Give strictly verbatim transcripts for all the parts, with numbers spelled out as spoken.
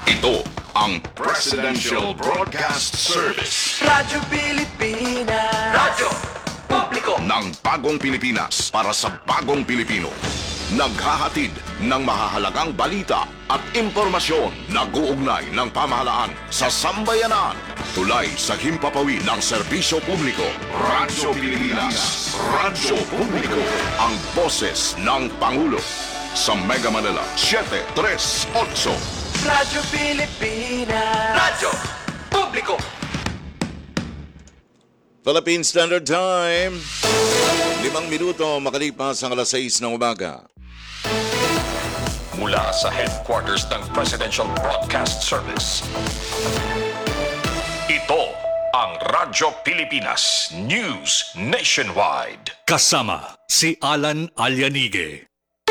Ito ang Presidential Broadcast Service Radyo Pilipinas. Radyo Publiko ng Bagong Pilipinas para sa Bagong Pilipino. Naghahatid ng mahahalagang balita at impormasyon na guugnay ng pamahalaan sa sambayanan. Tulay sa himpapawid ng serbisyo publiko. Radyo Pilipinas. Radyo Publiko. Ang boses ng Pangulo. Sa Mega Manila, seven three eight. Radyo Pilipinas. Radyo Publiko. Philippine Standard Time. Limang minuto makalipas ang alas sais ng umaga. Mula sa headquarters ng Presidential Broadcast Service. Ito ang Radyo Pilipinas News Nationwide. Kasama si Alan Alyanige.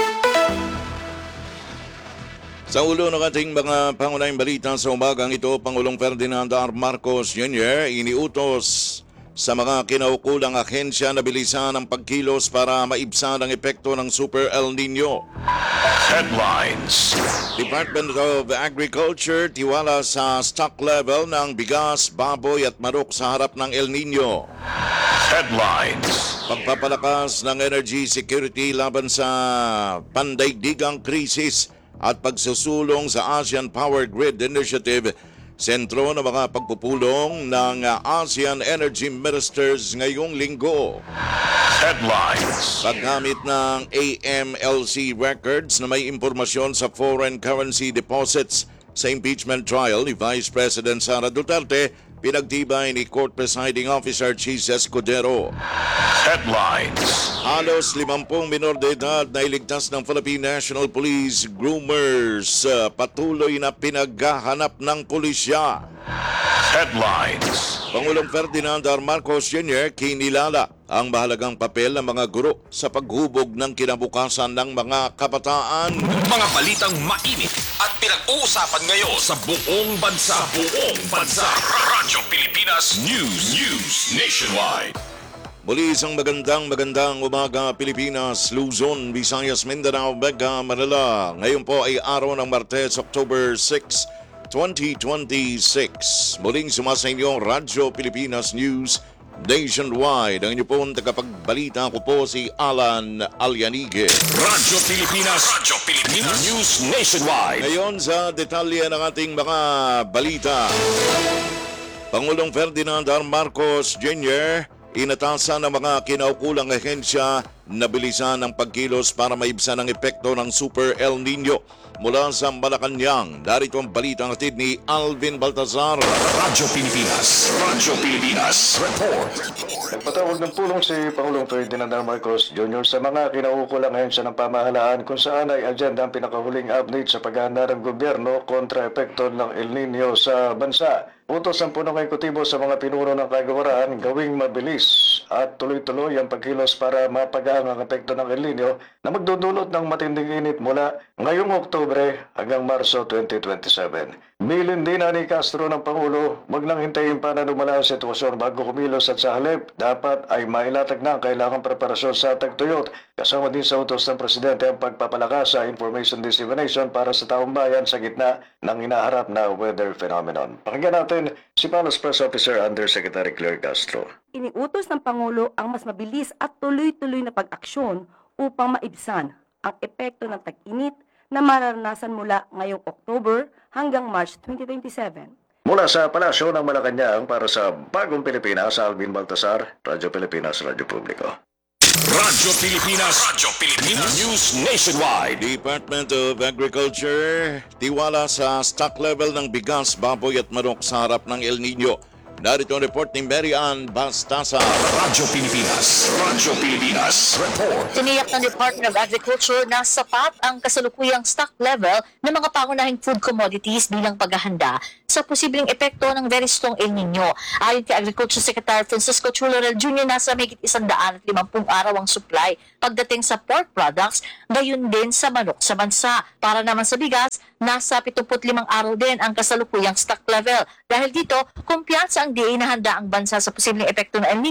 Sa ulo ng ating mga pangunahing balita sa umagang ito, Pangulong Ferdinand R. Marcos Junior iniutos sa mga kinaukulang ahensya na bilisan ang pagkilos para maibsan ang epekto ng Super El Nino. Headlines. Department of Agriculture tiwala sa stock level ng bigas, baboy at manok sa harap ng El Nino. Headlines. Pagpapalakas ng energy security laban sa pandaigdigang krisis at pagsusulong sa ASEAN Power Grid Initiative, sentro ng mga pagpupulong ng ASEAN Energy Ministers ngayong linggo. Headlines. Paggamit ng A M L C records na may impormasyon sa foreign currency deposits sa impeachment trial ni Vice President Sara Duterte, pinagtibay ni Court Presiding Officer Chis Escudero. Headlines. Halos limampung minor de edad na iligtas ng Philippine National Police groomers, uh, patuloy na pinaghahanap ng pulisya. Headlines. Pangulong Ferdinand R. Marcos Junior kinilala ang mahalagang papel ng mga guro sa paghubog ng kinabukasan ng mga kabataan. Mga balitang mainit at pinag-uusapan ngayon sa buong bansa. Sa buong bansa. Radyo Pilipinas News News Nationwide. Muli isang magandang magandang umaga Pilipinas, Luzon, Visayas, Mindanao, Mega Manila. Ngayon po ay araw ng Martes, October sixth, twenty twenty-six. Muling sumasa inyo ang Radyo Pilipinas News Nationwide. Ang inyo pong tagapagbalita ko po si Alan Alyanige. Radyo Pilipinas. Radyo Pilipinas News Nationwide. Ngayon sa detalye ng ating mga balita. Pangulong Ferdinand R. Marcos Junior inatasan ng mga kinaukulang ahensya na bilisan ang pagkilos para maibsan ang epekto ng Super El Nino. Mula sa Malacanang, narito ang balita ng atid ni Alvin Baltazar. Radyo Pilipinas. Radyo Pilipinas. Report. Nagpatawag ng pulong si Pangulong Ferdinand R. Marcos Junior sa mga kinaukulang ahensya ng pamahalaan kung saan ay agenda ang pinakahuling update sa paghahanda ng gobyerno kontra epekto ng El Nino sa bansa. Utos ang punong ekutibo sa mga pinuno ng kagawaran gawing mabilis at tuloy-tuloy ang pagkilos para mapagaan ang epekto ng El Nino na magdudulot ng matinding init mula ngayong Oktubre hanggang Marso twenty twenty-seven. Milin din na ni Castro ng Pangulo, wag nang hintayin pa na lumala ang sitwasyon bago kumilos at sa halip, dapat ay mailatag na ang kailangang preparasyon sa tagtuyot. Kasama din sa utos ng Presidente ang pagpapalakas sa information dissemination para sa taong bayan sa gitna ng inaharap na weather phenomenon. Pakinggan natin si Palos Press Officer Undersecretary Claire Castro. Iniutos ng Pangulo ang mas mabilis at tuloy-tuloy na pag-aksyon upang maibsan ang epekto ng tag-init na mararanasan mula ngayong October hanggang March twenty twenty-seven. Mula sa Palasyo ng Malacanang para sa Bagong Pilipinas, Alvin Baltasar, Radyo Pilipinas, Radyo Publiko. Radyo Pilipinas. Radyo Pilipinas News Nationwide. Department of Agriculture tiwala sa stock level ng bigas, baboy at manok sa harap ng El Nino. Narito ang report ni Mary Ann Bastasa. Radyo Pilipinas. Radyo Pilipinas. Report. Tiniyak ng Department of Agriculture na sapat ang kasalukuyang stock level ng mga pangunahing food commodities bilang paghahanda sa posibleng epekto ng very strong El Nino. Ayon kay Agriculture Secretary Francisco Chulorel Junior, nasa mahigit isang daan at limampung araw ang supply pagdating sa pork products, gayon din sa manok sa bansa. Para naman sa bigas, nasa pituput limang araw din ang kasalukuyang stock level. Dahil dito, kumpiyansa ang D A na handa ang bansa sa posibleng epekto ng El Nino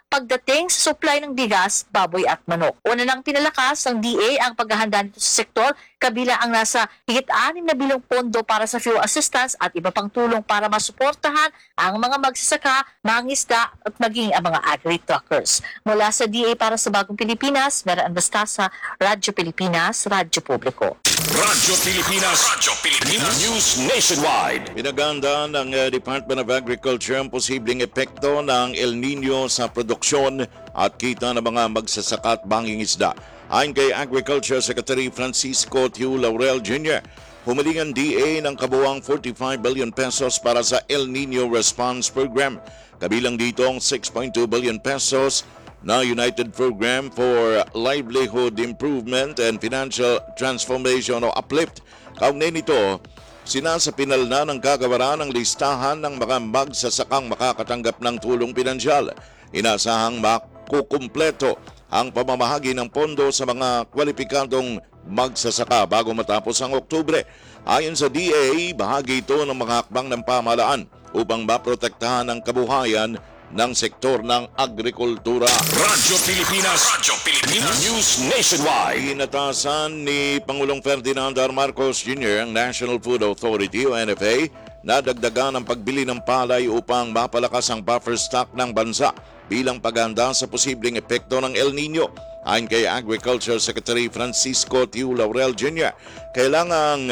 pagdating sa supply ng bigas, baboy at manok. Una nang pinalakas ng D A ang paghahanda nito sa sektor, kabila ang nasa higit anim na bilyong pondo para sa fuel assistance at iba pang tulong para masuportahan ang mga magsasaka, mangisda at maging ang mga agri-truckers. Mula sa D A para sa Bagong Pilipinas, Vera Anastasa, Radyo Pilipinas, Radyo Publiko. Radyo Pilipinas, Radyo Pilipinas News Nationwide. Pinaganda ng uh, Department of Agriculture ang posibleng epekto ng El Nino sa produksyon at kita ng mga magsasaka at mangingisda. Ayon kay Agriculture Secretary Francisco Tiu Laurel Junior, humiling ang D A ng kabuuang forty-five billion pesos para sa El Nino Response Program. Kabilang dito ang six point two billion pesos na United Program for Livelihood Improvement and Financial Transformation o UPLIFT. Kaugnay nito, sinasapinal na ng kagawaran ang listahan ng mga magsasakang makakatanggap ng tulong pinansyal. Inasahang makukumpleto ang pamamahagi ng pondo sa mga kwalipikadong magsasaka bago matapos ang Oktubre. Ayon sa D A, bahagi ito ng mga hakbang ng pamahalaan upang maprotektahan ang kabuhayan ng sektor ng agrikultura. Radyo Pilipinas, Radyo Pilipinas News Nationwide. Inatasan ni Pangulong Ferdinand R. Marcos Junior ang National Food Authority o N F A na dagdagan ang pagbili ng palay upang mapalakas ang buffer stock ng bansa bilang paghahanda sa posibleng epekto ng El Nino. Ayon kay Agriculture Secretary Francisco Tiu Laurel Junior, kailangang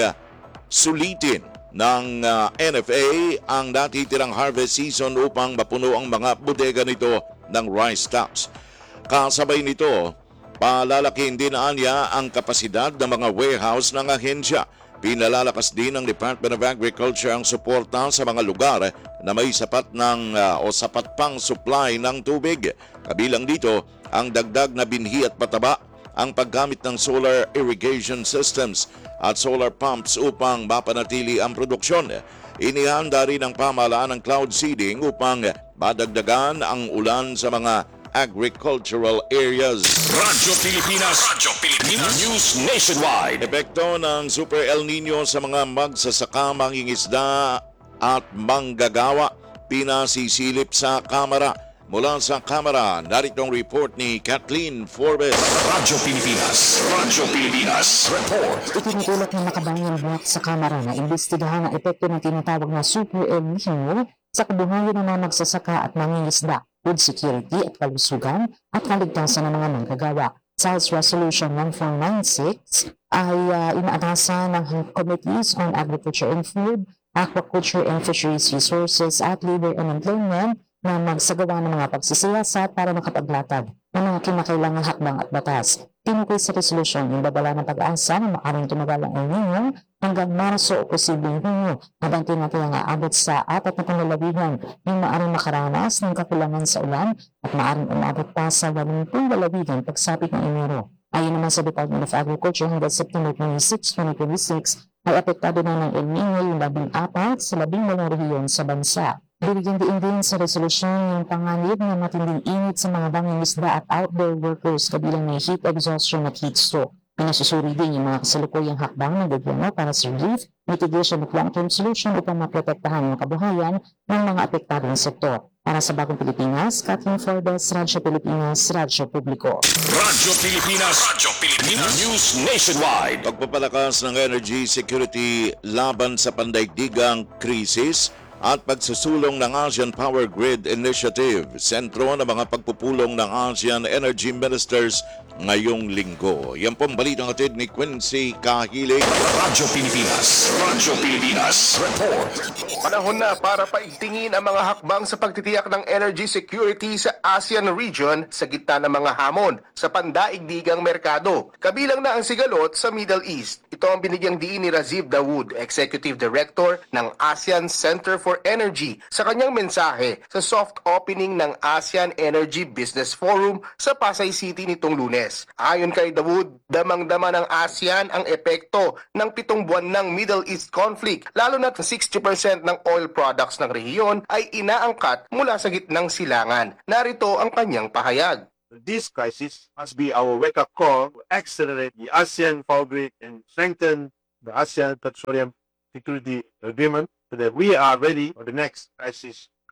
sulitin ng uh, N F A ang natitirang harvest season upang mapuno ang mga bodega nito ng rice stocks. Kasabay nito, palalakihin din anya ang kapasidad ng mga warehouse ng ahensya. Pinalalakas din ng Department of Agriculture ang suporta sa mga lugar na may sapat ng uh, o sapat pang supply ng tubig. Kabilang dito ang dagdag na binhi at pataba, ang paggamit ng solar irrigation systems at solar pumps upang mapanatili ang produksyon. Inihanda rin ng pamahalaan ng cloud seeding upang madagdagan ang ulan sa mga agricultural areas. Radyo Pilipinas, Radyo Pilipinas News Nationwide. Epekto ng Super El Nino sa mga magsasaka, mangingisda at manggagawa, pinasisilip sa Kamara. Mula sa Kamara, narito ang report ni Kathleen Forbes. Radyo Pilipinas, Radyo Pilipinas Report. Itinutulak ng Makabayan Block sa Kamara na imbestigahan ang epekto ng tinatawag na Super El Nino sa kabuhayan ng mga magsasaka at mangingisda, food security at kalusugan at kaligtasan ng mga manggagawa. Sa House Resolution one four nine six ay uh, inaatasan ng Committees on Agriculture and Food, Aquaculture and Fisheries Resources at Labor and Employment na magsagawa ng mga pagsisiyasat para makapaglatag ng mga kinakailangang hakbang at batas. Tinukoy sa resolusyon yung babala ng pag-asa na maaaring tumagal ang El Nino hanggang Marso o posibleng Hunyo, habang tinatayang aabot sa apat na panlalawigan yung maaaring makaranas ng kakulangan sa ulan at maaaring umabot pa sa walumpung lalawigan pagsapit ng Enero. Ayon naman sa Department of Agriculture, hanggang September twenty-sixth, twenty twenty-six ay apektado na ng El Nino yung labing apat sa labing walong rehiyon sa bansa. Bibigyan din din sa resolusyon yung panganib na matinding init sa mga mangingisda at outdoor workers kabilang may heat exhaustion at heat stroke. Pinasusuri din yung mga kasalukuyang hakbang ng gobyerno para sa relief, mitigation at long-term solution upang maprotektahan ang kabuhayan ng mga apektadong sektor. Para sa Bagong Pilipinas, Kathleen Forbes, Radyo Pilipinas, Radyo Publiko. Radyo Pilipinas, Radyo Pilipinas News Nationwide. Pagpapalakas ng energy security laban sa pandaigdigang krisis at pagsusulong ng ASEAN Power Grid Initiative, sentro ng mga pagpupulong ng ASEAN Energy Ministers ngayong linggo. Yan po ang balitang atid ni Quincy Kahilig. Radyo Pilipinas, Radyo Pilipinas Report. Panahon na para paigtingin ang mga hakbang sa pagtitiyak ng energy security sa ASEAN region sa gitna ng mga hamon sa pandaigdigang merkado. Kabilang na ang sigalot sa Middle East. Ito ang binigyang diin ni Raziv Dawood, Executive Director ng ASEAN Center for Energy, sa kanyang mensahe sa soft opening ng ASEAN Energy Business Forum sa Pasay City nitong Lunes. Ayon kay Dawood, damang-dama ng ASEAN ang epekto ng pitong buwan ng Middle East conflict, lalo na't sixty percent ng oil products ng rehiyon ay inaangkat mula sa gitnang silangan. Narito ang kanyang pahayag. This crisis must be our wake-up call to accelerate the ASEAN Power Grid and strengthen the ASEAN Petroleum Security Agreement so that we are ready for the next crisis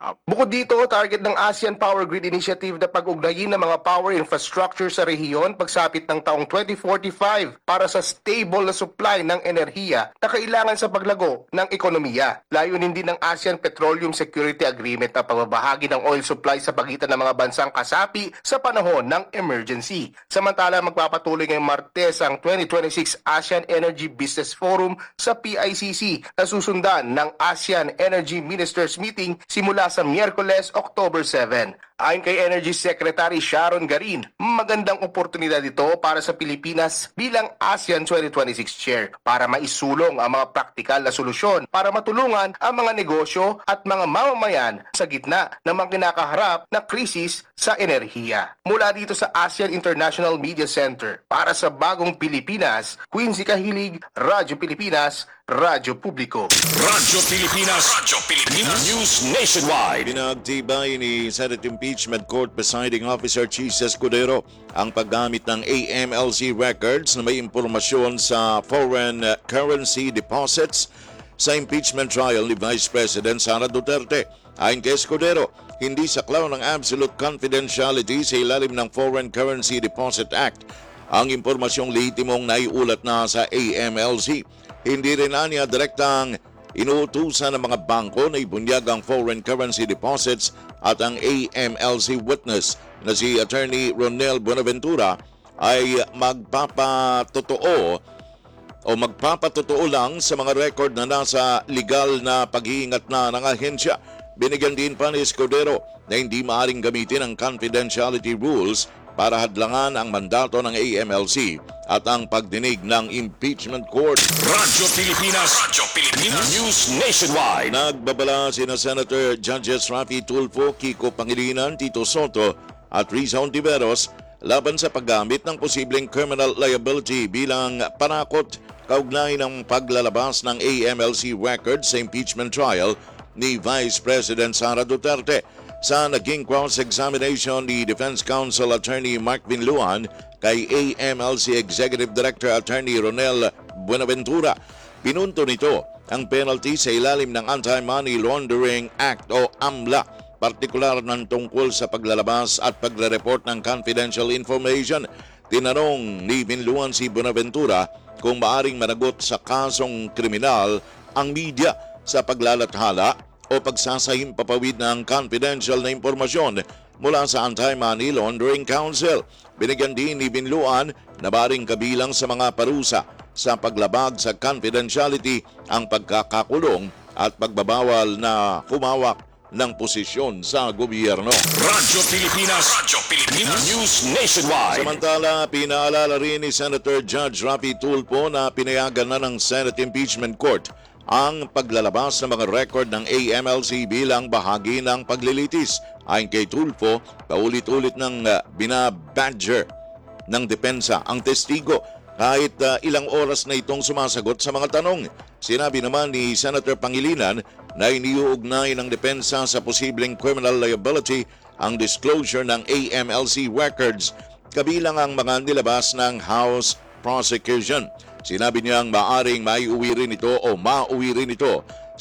Bukod dito, target ng ASEAN Power Grid Initiative na pag-ugnayin ng mga power infrastructure sa rehiyon pagsapit ng taong twenty forty-five para sa stable na supply ng enerhiya na kailangan sa paglago ng ekonomiya. Layunin din ng ASEAN Petroleum Security Agreement na pagbabahagi ng oil supply sa pagitan ng mga bansang kasapi sa panahon ng emergency. Samantala, magpapatuloy ngayong Martes ang twenty twenty-six ASEAN Energy Business Forum sa P I C C na susundan ng ASEAN Energy Ministers Meeting simula sa Miyerkules, October seven. Ayon kay Energy Secretary Sharon Garin, magandang oportunidad ito para sa Pilipinas bilang ASEAN twenty twenty-six Chair para maisulong ang mga praktikal na solusyon para matulungan ang mga negosyo at mga mamamayan sa gitna ng mga kinakaharap na krisis sa enerhiya. Mula dito sa ASEAN International Media Center, para sa Bagong Pilipinas, Quincy Kahilig, Radyo Pilipinas, Radyo Publiko. Radyo Pilipinas, Radyo Pilipinas News Nationwide. Pinagtibay ni Senate Impeachment Court Presiding Officer Chis Escudero ang paggamit ng A M L C records na may impormasyon sa foreign currency deposits sa impeachment trial ni Vice President Sara Duterte. Ayon kay Escudero, hindi saklaw ng absolute confidentiality sa ilalim ng Foreign Currency Deposit Act ang impormasyong lehitimong naiulat na sa A M L C. Hindi rin aniya direktang inuutusan ng mga bangko na ibunyag ang foreign currency deposits at ang A M L C witness na si Attorney Ronel Buenaventura ay magpapatotoo o magpapatotoo lang sa mga record na nasa legal na pag-iingat na ng ahensya. Binigyan din pa ni Escudero na hindi maaaring gamitin ang confidentiality rules para hadlangan ang mandato ng A M L C at ang pagdinig ng impeachment court. Radyo Pilipinas, Radyo Pilipinas News Nationwide. Nagbabala sina Senator Judges Rafi Tulfo, Kiko Pangilinan, Tito Soto at Risa Hontiveros laban sa paggamit ng posibleng criminal liability bilang panakot kaugnay ng paglalabas ng A M L C records sa impeachment trial ni Vice President Sara Duterte. Sa naging cross-examination ni Defense Counsel Attorney Mark Vinluan kay A M L C Executive Director Attorney Ronel Buenaventura, pinunto nito ang penalty sa ilalim ng Anti-Money Laundering Act o A M L A, partikular ng tungkol sa paglalabas at pagre-report ng confidential information. Tinanong ni Vinluan si Buenaventura kung maaring managot sa kasong kriminal ang media sa paglalathala o pagsasahim papawid ng confidential na impormasyon mula sa Anti-Money Laundering Council. Binigyan din ni Binluan na baring kabilang sa mga parusa sa paglabag sa confidentiality ang pagkakakulong at pagbabawal na humawak ng posisyon sa gobyerno. Radyo Pilipinas, Radyo Pilipinas News Nationwide. Samantala, pinaalala rin ni Senator Judge Rafi Tulfo na pinayagan na ng Senate Impeachment Court ang paglalabas ng mga record ng A M L C bilang bahagi ng paglilitis. Ayon kay Tulfo, paulit-ulit ng uh, binabadger ng depensa ang testigo kahit uh, ilang oras na itong sumasagot sa mga tanong. Sinabi naman ni Senator Pangilinan na iniuugnay ng depensa sa posibleng criminal liability ang disclosure ng A M L C records kabilang ang mga nilabas ng House Prosecution. Sinabi niyang maaring maiuwi rin ito o mauwi rin ito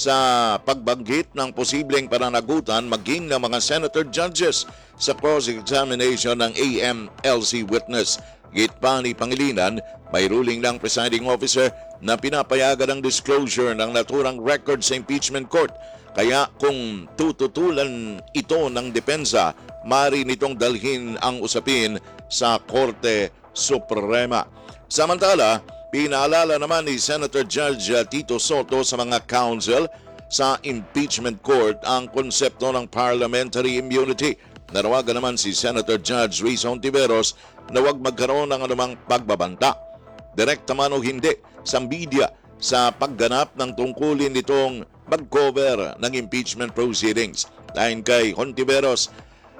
sa pagbanggit ng posibleng pananagutan maging ng mga senator judges sa cross-examination ng A M L C witness. Git pa ni Pangilinan, may ruling ng presiding officer na pinapayagan ang disclosure ng naturang record sa impeachment court. Kaya kung tututulan ito ng depensa, maaari nitong dalhin ang usapin sa Korte Suprema. Samantala, pinaalala naman ni Senator Judge Tito Soto sa mga counsel sa impeachment court ang konsepto ng parliamentary immunity. Narawagan naman si Senator Judge Risa Hontiveros na huwag magkaroon ng anumang pagbabanta, direkta man o hindi, sa media sa pagganap ng tungkulin nitong mag-cover ng impeachment proceedings. Ayon kay Hontiveros,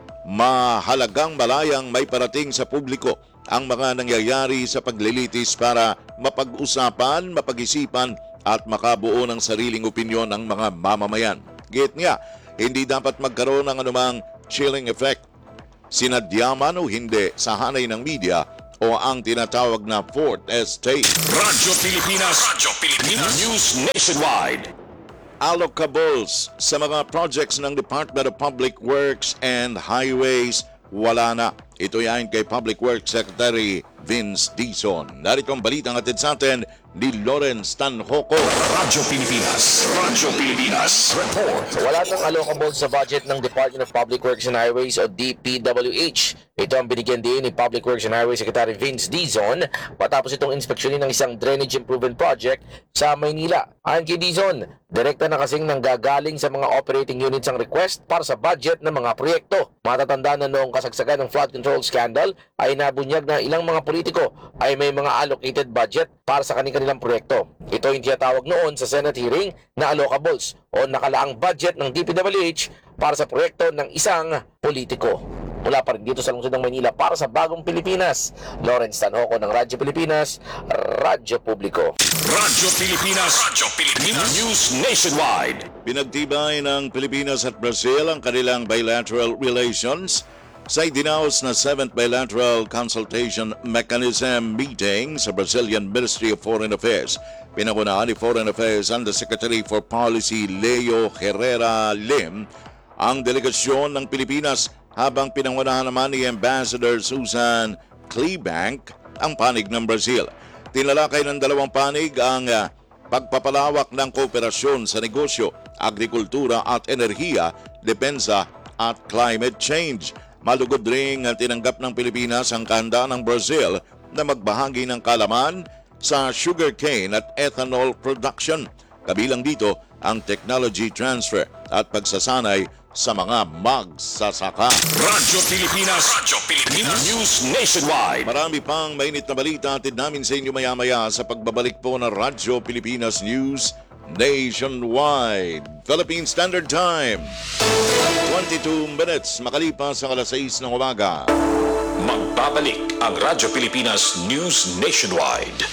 mahalagang malayang may parating sa publiko ang mga nangyayari sa paglilitis para mapag-usapan, mapag-isipan at makabuo ng sariling opinyon ng mga mamamayan. Git niya, hindi dapat magkaroon ng anumang chilling effect, sinadyaman o hindi sa hanay ng media o ang tinatawag na Fourth Estate. Radyo Pilipinas, Radyo Pilipinas News Nationwide. allocables sa mga projects ng Department of Public Works and Highways, wala na. Ito yan kay Public Works Secretary Vince Dizon. Narito ang balitang atid sa atin ni Lawrence Tanhoco. Radyo Pilipinas. Radyo Pilipinas. Report. Wala nang allocable sa budget ng Department of Public Works and Highways o D P W H. Ito ang binigyan din ni Public Works and Highways Secretary Vince Dizon matapos itong inspeksyonin ng isang drainage improvement project sa Maynila. Ayon kay Dizon, direkta na kasing nanggagaling sa mga operating units ang request para sa budget ng mga proyekto. Matatanda na noong kasagsagan ng flood control scandal ay nabunyag na ilang mga politiko ay may mga allocated budget para sa kanilang proyekto. Ito yung tinatawag noon sa Senate hearing na allocables o nakalaang budget ng D P W H para sa proyekto ng isang politiko. Mula pa rin dito sa lungsod ng Manila para sa Bagong Pilipinas, Lawrence Tanhoco ng Radyo Pilipinas, Radyo Publiko. Radyo Pilipinas. Radyo Pilipinas. News Nationwide. Pinagtibay ng Pilipinas at Brazil ang kanilang bilateral relations sa idinaos na seventh Bilateral Consultation Mechanism meeting sa Brazilian Ministry of Foreign Affairs. Pinakunahan ni Foreign Affairs Undersecretary for Policy Leo Herrera Lim ang delegasyon ng Pilipinas, habang pinangunahan naman ni Ambassador Susan Clebank ang panig ng Brazil. Tinalakay ng dalawang panig ang uh, pagpapalawak ng kooperasyon sa negosyo, agrikultura at enerhiya, depensa at climate change. Malugod ring tinanggap ng Pilipinas ang kahandaan ng Brazil na magbahagi ng kalaman sa sugarcane at ethanol production. Kabilang dito ang technology transfer at pagsasanay sa mga magsasaka. Radyo Pilipinas. Radyo Pilipinas. News Nationwide. Marami pang mainit na balita atid namin sa inyo maya-maya sa pagbabalik po ng Radyo Pilipinas News Nationwide. Philippine Standard Time, twenty-two minutes makalipas ang alas sais ng umaga. Magbabalik ang Radyo Pilipinas News Nationwide.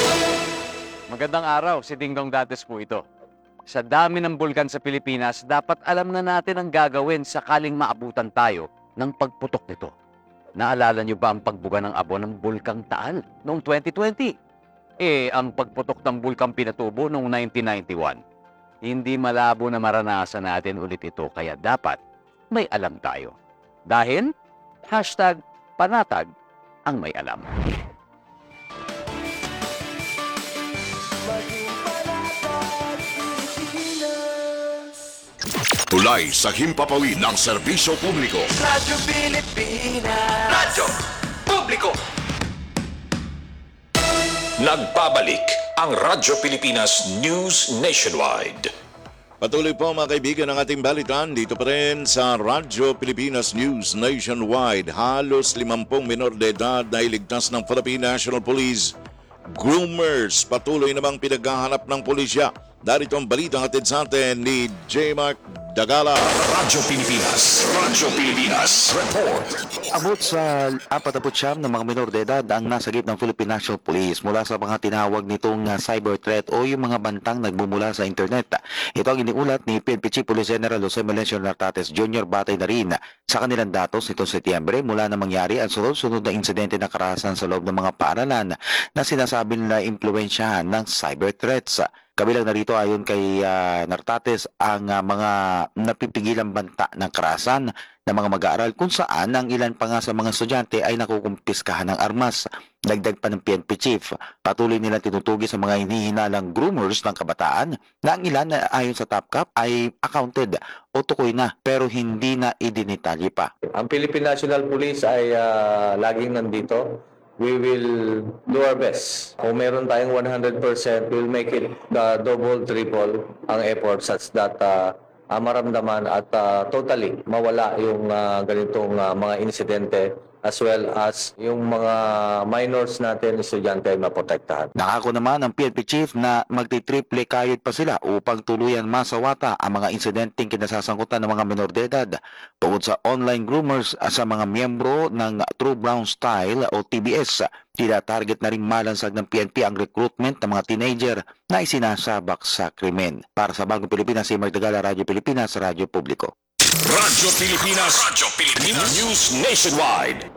Magandang araw, si Dingdong Dantes po ito. Sa dami ng bulkan sa Pilipinas, dapat alam na natin ang gagawin sakaling maabutan tayo ng pagputok nito. Naalala niyo ba ang pagbuga ng abo ng Bulkang Taal noong twenty twenty? Eh, ang pagputok ng Bulkang Pinatubo noong nineteen ninety-one. Hindi malabo na maranasan natin ulit ito, kaya dapat may alam tayo. Dahil, hashtag panatag ang may alam. Tulay sa himpapawid ng serbisyo publiko. Radyo Pilipinas. Radyo Publiko. Nagbabalik ang Radyo Pilipinas News Nationwide. Patuloy po mga kaibigan ang ating balitan dito pa rin sa Radyo Pilipinas News Nationwide. Halos limampung minor de edad na iligtas ng Philippine National Police. Groomers patuloy namang pinaghahanap ng pulisya. Darito ang balitang hatid sa atin ni J. Mark Dagala. Radyo Pilipinas. Radyo Pilipinas. Report. Abot sa apat na siyam ng mga minor de edad ang nasagip ng Philippine National Police mula sa mga tinawag nitong uh, cyber threat o yung mga bantang nagmumula sa internet. Ito ang iniulat ni P N P Chief Police General Jose Melencio Nartates Junior batay na rin sa kanilang datos nitong Setyembre mula na mangyari ang sunod-sunod na insidente na karahasan sa loob ng mga paaralan na sinasabi nila impluensyahan ng cyber threats. Kabilang narito ayon kay uh, Nartates ang uh, mga napipigilang banta ng karahasan ng mga mag-aaral kung saan ang ilan pa nga sa mga estudyante ay nakukumpiskahan ng armas. Dagdag pa ng P N P Chief, patuloy nilang tinutugi sa mga hinihinalang groomers ng kabataan na ang ilan na ayon sa TopCap ay accounted o tukoy na pero hindi na idinitalye pa. Ang Philippine National Police ay uh, laging nandito. We will do our best. Kung meron tayong one hundred percent, we'll make it uh, double, triple ang effort such that uh, uh, maramdaman at uh, totally mawala yung uh, ganitong uh, mga insidente as well as yung mga minors natin, estudyante ay maprotektahan. Nakako naman ang P N P Chief na magti-triple kayod pa sila upang tuluyan masawata ang mga insidenteng kinasasangkutan ng mga minor de edad. Bukod sa online groomers sa mga miyembro ng True Brown Style o T B S, tila-target na rin malansag ng P N P ang recruitment ng mga teenager na isinasabak sa krimen. Para sa Bagong Pilipinas, si Magdagala, Radyo Pilipinas, Radyo Publiko. Radyo Pilipinas. Radyo Pilipinas News Nationwide.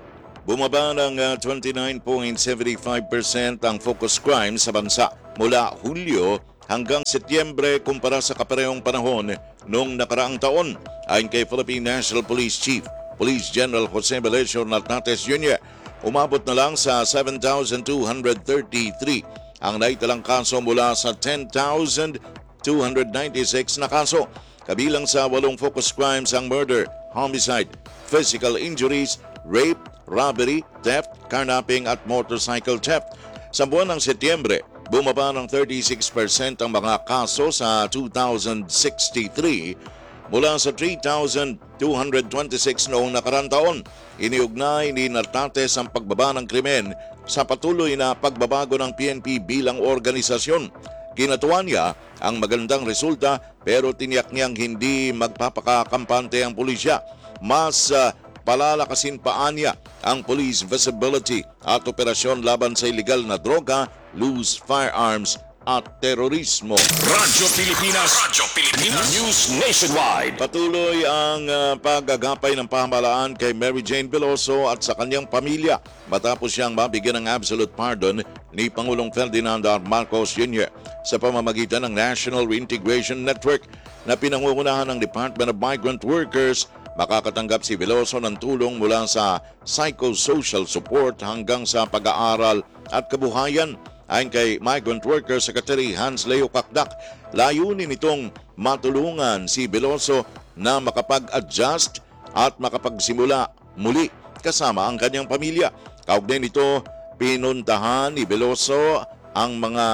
Bumaba ng uh, twenty-nine point seven five percent ang focus crime sa bansa mula Hulyo hanggang Setyembre kumpara sa kaparehong panahon noong nakaraang taon. Ayon kay Philippine National Police Chief Police General Jose Belecio Nartates Junior, umabot na lang sa seven thousand two hundred thirty-three ang naitalang kaso mula sa ten thousand two hundred ninety-six na kaso. Kabilang sa walong focus crimes ang murder, homicide, physical injuries, rape, robbery, theft, carnapping at motorcycle theft. Sa buwan ng Setyembre, bumaba ng thirty-six percent ang mga kaso sa two thousand sixty-three mula sa three thousand two hundred twenty-six noong nakarang taon. Iniugnay ni Nartates ang pagbaba ng krimen sa patuloy na pagbabago ng P N P bilang organisasyon. Kinatuwa niya ang magandang resulta pero tiniyak niyang hindi magpapakakampante ang pulisya. Mas uh, palalakasin pa niya ang police visibility at operasyon laban sa illegal na droga, loose firearms at terorismo. Radyo Pilipinas, Radyo Pilipinas News Nationwide. Patuloy ang uh, paggagapay ng pamahalaan kay Mary Jane Veloso at sa kanyang pamilya matapos siyang mabigyan ng absolute pardon ni Pangulong Ferdinand R. Marcos Junior sa pamamagitan ng National Reintegration Network na pinangungunahan ng Department of Migrant Workers. Makakatanggap si Veloso ng tulong mula sa psychosocial support hanggang sa pag-aaral at kabuhayan. Ayon kay Migrant Worker Secretary Hans Leo Kakdak, layunin nitong matulungan si Veloso na makapag-adjust at makapagsimula muli kasama ang kanyang pamilya. Kaugnay nito, pinuntahan ni Veloso ang mga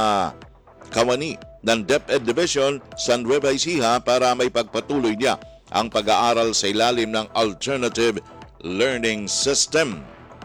kawani ng DepEd Division sa Nueva Ecija para may pagpatuloy niya ang pag-aaral sa ilalim ng Alternative Learning System.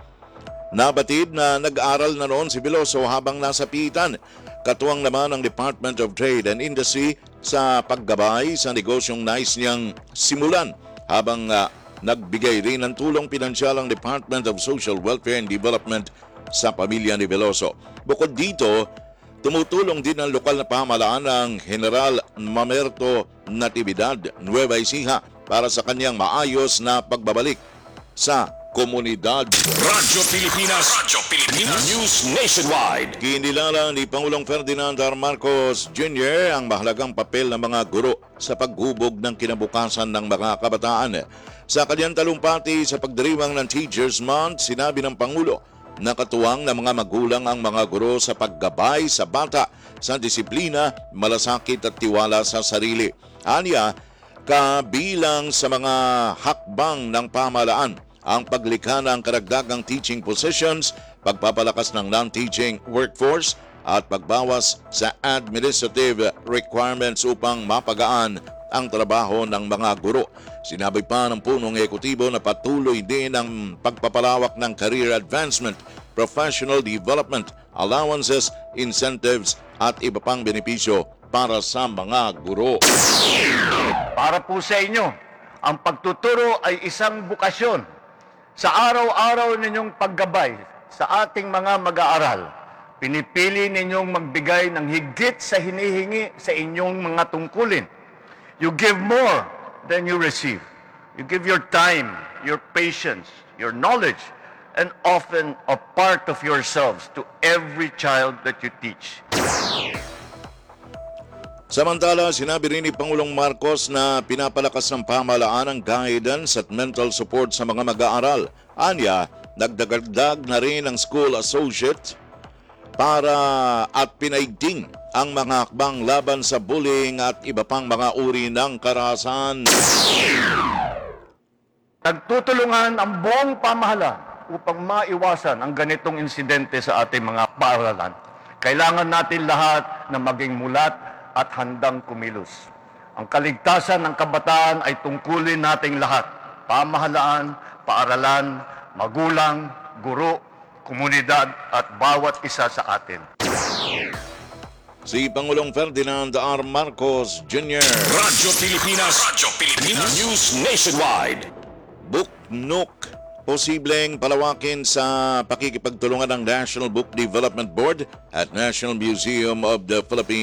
Nabatid na nag-aral na noon si Veloso habang nasa piitan. Katuwang naman ang Department of Trade and Industry sa paggabay sa negosyong nais niyang simulan habang uh, nagbigay rin ng tulong pinansyal ang Department of Social Welfare and Development sa pamilya ni Veloso. Bukod dito, tumutulong din ang lokal na pamahalaan ng General Mamerto Natividad Nueva Ecija para sa kanyang maayos na pagbabalik sa komunidad. Radyo Pilipinas, Radyo Pilipinas News Nationwide. Kinilala ni Pangulong Ferdinand R. Marcos Junior ang mahalagang papel ng mga guro sa paghubog ng kinabukasan ng mga kabataan. Sa kanyang talumpati sa pagdiriwang ng Teachers Month, sinabi ng Pangulo na katuwang ng mga magulang ang mga guro sa paggabay sa bata sa disiplina, malasakit at tiwala sa sarili. Anya, kabilang sa mga hakbang ng pamahalaan ang paglikha ng karagdagang teaching positions, pagpapalakas ng non-teaching workforce at pagbawas sa administrative requirements upang mapagaan ang trabaho ng mga guro. Sinabi pa ng punong ekutibo na patuloy din ang pagpapalawak ng career advancement, professional development, allowances, incentives at iba pang benepisyo para sa mga guro. Para po sa inyo, ang pagtuturo ay isang bukasyon. Sa araw-araw ninyong paggabay sa ating mga mag-aaral, pinipili ninyong magbigay ng higit sa hinihingi sa inyong mga tungkulin. You give more than you receive. You give your time, your patience, your knowledge, and often a part of yourselves to every child that you teach. Samantala, sinabi rin ni Pangulong Marcos na pinapalakas ng pamahalaan ang guidance at mental support sa mga mag-aaral. Anya, nagdagdag na rin ang school associate para at pinaigting ang mga hakbang laban sa bullying at iba pang mga uri ng karahasan. Nagtutulungan ang buong pamahalaan upang maiwasan ang ganitong insidente sa ating mga paaralan. Kailangan natin lahat na maging mulat at handang kumilos. Ang kaligtasan ng kabataan ay tungkulin nating lahat. Pamahalaan, paaralan, magulang, guro, komunidad at bawat isa sa atin. Si Pangulong Ferdinand R. Marcos Junior Radyo Pilipinas, Radyo Pilipinas News Nationwide. Buknok, posibleng palawakin sa pakikipagtulungan ng National Book Development Board at National Museum of the Philippines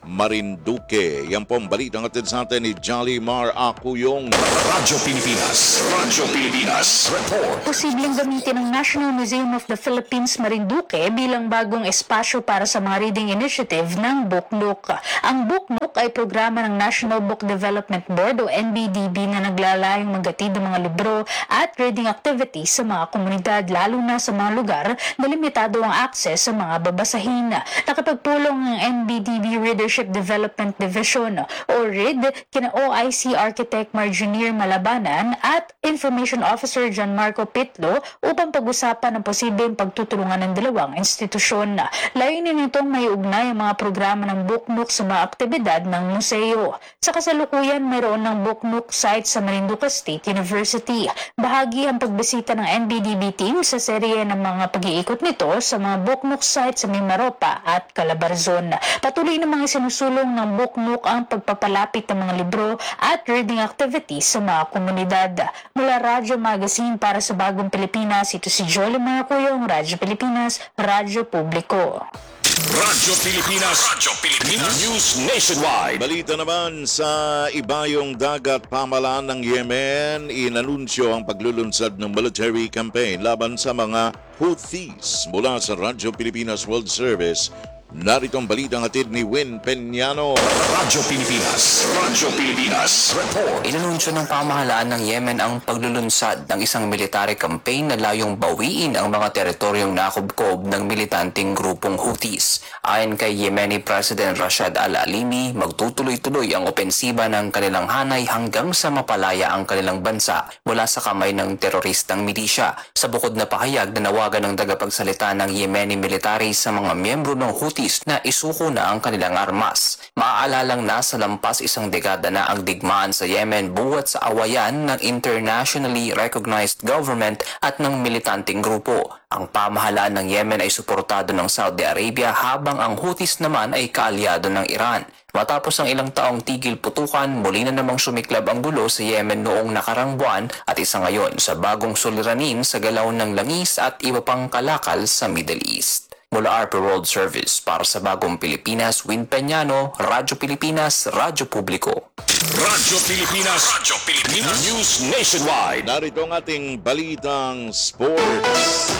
Marinduque. Yan po ang balitang atid sa atin ni Jolly Mar Acuyong. Radyo Pilipinas. Radyo Pilipinas. Report. Posibleng gamitin ng National Museum of the Philippines Marinduque bilang bagong espasyo para sa mga reading initiative ng Book Nook. Ang Book Nook ay programa ng National Book Development Board o N B D B na naglalayong maghatid ng mga libro at reading activities sa mga komunidad, lalo na sa mga lugar na limitado ang access sa mga babasahin. Nakapagpulong ng N B D B Readership Development Division o R I D kina O I C Architect Marjunier Malabanan at Information Officer John Marco Pitlo upang pag-usapan ang posibleng pagtutulungan ng dalawang institusyon. Layunin nitong may ugnay ang mga programa ng Book Nook sa mga aktibidad ng museo. Sa kasalukuyan, mayroon ng Book Nook site sa Marinduque State University. Bahagi ang pagbisita ng N B D B team sa serye ng mga pag-iikot nito sa mga Book Nook site sa Mimaropa at Calabarzon. Patuloy namang isinusulong ng Book Nook ang pagpapalapit ng mga libro at reading activities sa mga komunidad. Mula Radyo Magazine para sa Bagong Pilipinas, ito si Jolie Maracuyong, Radyo Pilipinas, Radyo Publiko. Radyo Pilipinas. Radyo Pilipinas. News Nationwide. Balita naman sa ibayong dagat pamalaan ng Yemen, inanunsyo ang paglulunsad ng military campaign laban sa mga Houthis. Mula sa Radyo Pilipinas World Service, narito ang balitang hatid ni Win Peñano. Radyo Pilipinas. Radyo Pilipinas. Report. Inanunsyo ng pamahalaan ng Yemen ang paglulunsad ng isang military campaign na layong bawiin ang mga teritoryong nakubkob ng militanteng grupong Houthis. Ayon kay Yemeni President Rashad Al-Alimi, magtutuloy-tuloy ang opensiba ng kanilang hanay hanggang sa mapalaya ang kanilang bansa mula sa kamay ng teroristang milisya. Sa bukod na pahayag na nawagan ng tagapagsalita ng Yemeni military sa mga miyembro ng Houthis na isuko na ang kanilang armas. Maaalalang nasa lampas isang dekada na ang digmaan sa Yemen buwat sa awayan ng internationally recognized government at ng militanteng grupo. Ang pamahalaan ng Yemen ay suportado ng Saudi Arabia habang ang Houthis naman ay kaalyado ng Iran. Matapos ang ilang taong tigil putukan, muli na namang sumiklab ang gulo sa Yemen noong nakarang buwan at isa ngayon sa bagong suliranin sa galaw ng langis at iba pang kalakal sa Middle East. Mula R P World Service para sa Bagong Pilipinas, Win Peñano, Radyo Pilipinas, Radyo Publiko. Radyo Pilipinas. Radyo Pilipinas. News Nationwide. Narito ang ating balitang sports.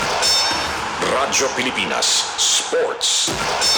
Radyo Pilipinas Sports.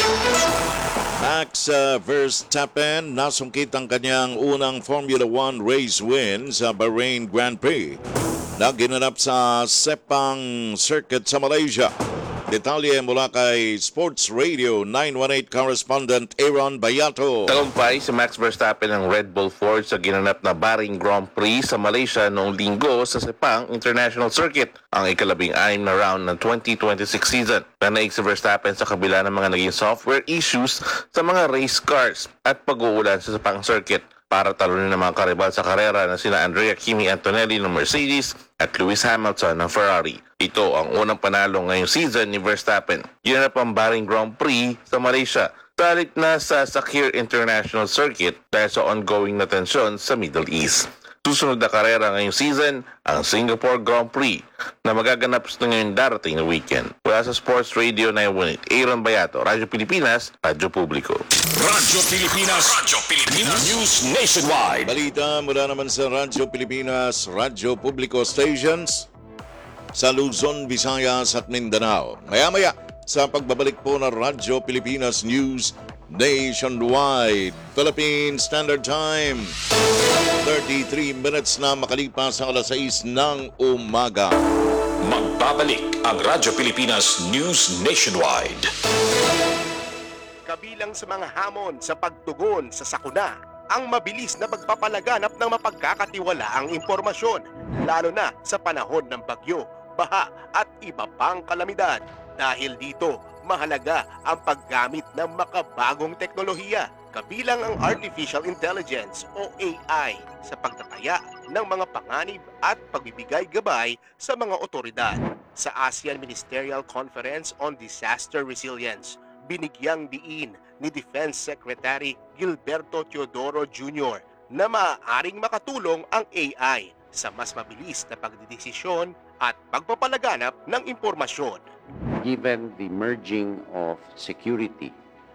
Max uh, Verstappen nasungkit ang kanyang unang Formula One race win sa Bahrain Grand Prix na ginanap sa Sepang Circuit sa Malaysia. Detalye mula kay Sports Radio nine one eight correspondent Aaron Bayato. Tagumpay si Max Verstappen ng Red Bull Ford sa ginanap na Bahrain Grand Prix sa Malaysia noong linggo sa Sepang International Circuit, ang ikalabing anim na round ng twenty twenty-six season. Nanaig si Verstappen sa kabila ng mga naging software issues sa mga race cars at pag-uulan sa Sepang Circuit para talunin ng mga karibal sa karera na sina Andrea Kimi Antonelli ng Mercedes at Lewis Hamilton ng Ferrari. Ito ang unang panalo ngayong season ni Verstappen. Ginanap ang Bahrain Grand Prix sa Malaysia, salit na sa Sakhir International Circuit dahil sa ongoing na tensyon sa Middle East. Susunod na karera ngayong season, ang Singapore Grand Prix na magaganap sa ngayong darating na weekend. Mula sa Sports Radio nine one eight, Aaron Bayato, Radyo Pilipinas, Radyo Publiko. Radyo Pilipinas. Radyo Pilipinas. News Nationwide. Balita mula naman sa Radyo Pilipinas, Radyo Publiko stations sa Luzon, Visayas at Mindanao. Maya-maya sa pagbabalik po ng Radyo Pilipinas News Nationwide. Philippine Standard Time, thirty-three minutes na makalipas sa alas sais ng umaga. Magbabalik ang Radyo Pilipinas News Nationwide. Kabilang sa mga hamon sa pagtugon sa sakuna, ang mabilis na pagpapalaganap ng mapagkakatiwalaang impormasyon, lalo na sa panahon ng bagyo, baha at iba pang kalamidad. Dahil dito, mahalaga ang paggamit ng makabagong teknolohiya, kabilang ang Artificial Intelligence o A I sa pagtataya ng mga panganib at pagbibigay gabay sa mga otoridad. Sa ASEAN Ministerial Conference on Disaster Resilience, binigyang diin ni Defense Secretary Gilberto Teodoro Junior na maaaring makatulong ang A I sa mas mabilis na pagdidesisyon at pagpapalaganap ng impormasyon. Given the merging of security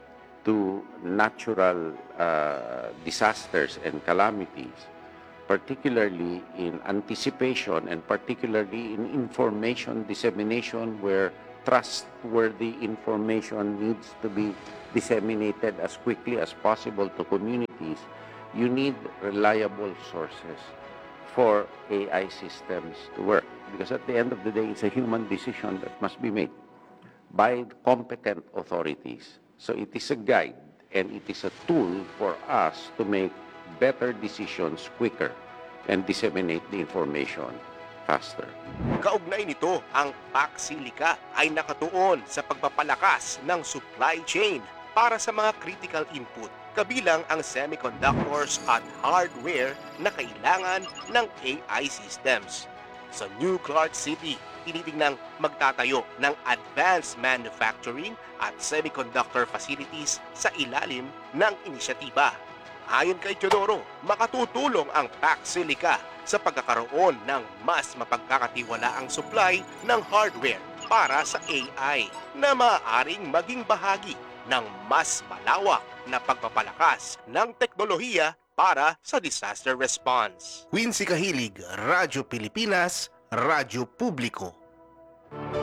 to natural uh, disasters and calamities, particularly in anticipation and particularly in information dissemination where trustworthy information needs to be disseminated as quickly as possible to communities, you need reliable sources for A I systems to work. Because at the end of the day, it's a human decision that must be made by competent authorities. So it is a guide and it is a tool for us to make better decisions quicker and disseminate the information faster. Kaugnay nito, ang Paxilica ay nakatuon sa pagpapalakas ng supply chain para sa mga critical input, kabilang ang semiconductors at hardware na kailangan ng A I systems. Sa New Clark City, tinitingnang magtatayo ng advanced manufacturing at semiconductor facilities sa ilalim ng inisyatiba. Ayon kay Teodoro, makatutulong ang Paxilica sa pagkakaroon ng mas mapagkakatiwalaang supply ng hardware para sa A I na maaaring maging bahagi ng mas malawak na pagpapalakas ng teknolohiya para sa disaster response. Quincy Kahilig, Radyo Pilipinas, Radyo Publiko.